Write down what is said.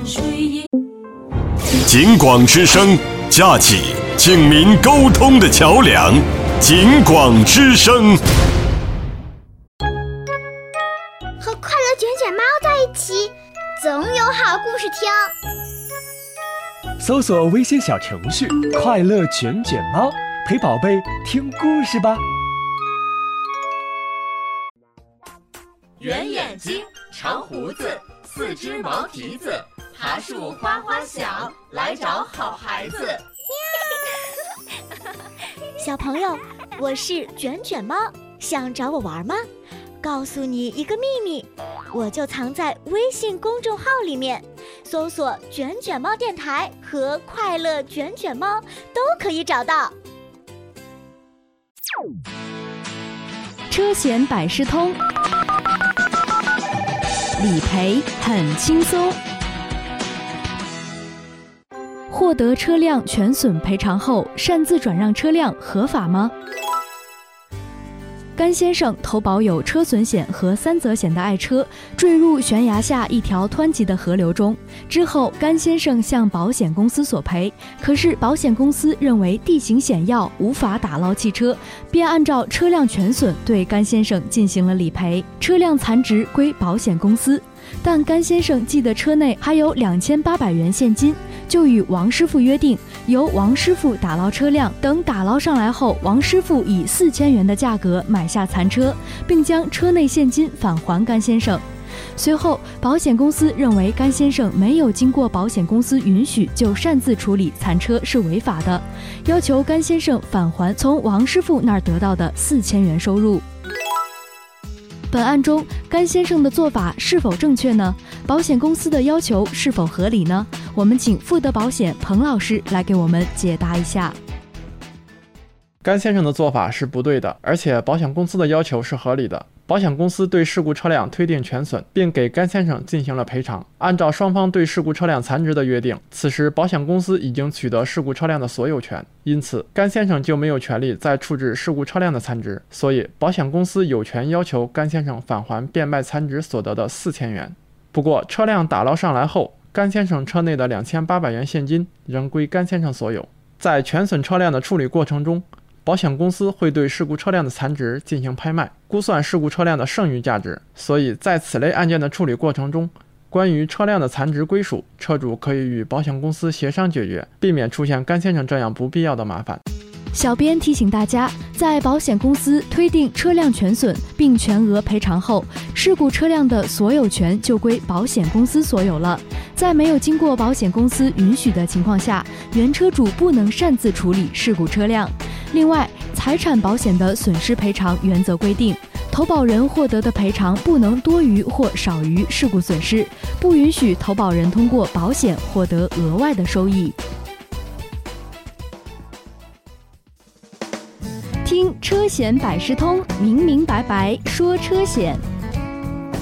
警广之声，架起警民沟通的桥梁。警广之声， 和快乐卷卷猫在一起，总有好故事听。 搜索微信小程序“快乐卷卷猫”，陪宝贝听故事吧。 圆眼睛，长胡子，四只毛蹄子，爬树哗哗响，来找好孩子。 小朋友，我是卷卷猫，想找我玩吗？告诉你一个秘密，我就藏在微信公众号里面，搜索“卷卷猫电台”和“快乐卷卷猫”都可以找到。 车险百事通，理赔很轻松。获得车辆全损赔偿后，擅自转让车辆合法吗？甘先生投保有车损险和3责险的爱车坠入悬崖下一条湍急的河流中，之后甘先生向保险公司索赔，可是保险公司认为地形险要，无法打捞汽车，便按照车辆全损对甘先生进行了理赔，车辆残值归保险公司。但甘先生记得车内还有2800元现金，就与王师傅约定，由王师傅打捞车辆，等打捞上来后，王师傅以4000元的价格买下残车，并将车内现金返还甘先生。随后保险公司认为甘先生没有经过保险公司允许就擅自处理残车是违法的，要求甘先生返还从王师傅那儿得到的4000元收入。本案中，甘先生的做法是否正确呢？保险公司的要求是否合理呢？我们请富德保险彭老师来给我们解答一下。 甘先生的做法是不对的，而且保险公司的要求是合理的。保险公司对事故车辆推定全损，并给甘先生进行了赔偿。按照双方对事故车辆残值的约定，此时保险公司已经取得事故车辆的所有权，因此甘先生就没有权利再处置事故车辆的残值，所以保险公司有权要求甘先生返还变卖残值所得的4000元。不过车辆打捞上来后，甘先生车内的2800元现金仍归甘先生所有。在全损车辆的处理过程中，保险公司会对事故车辆的残值进行拍卖，估算事故车辆的剩余价值，所以在此类案件的处理过程中，关于车辆的残值归属，车主可以与保险公司协商解决，避免出现甘先生这样不必要的麻烦。 小编提醒大家，在保险公司推定车辆全损并全额赔偿后，事故车辆的所有权就归保险公司所有了。在没有经过保险公司允许的情况下，原车主不能擅自处理事故车辆。另外，财产保险的损失赔偿原则规定，投保人获得的赔偿不能多于或少于事故损失，不允许投保人通过保险获得额外的收益。听车险百事通，明明白白说车险。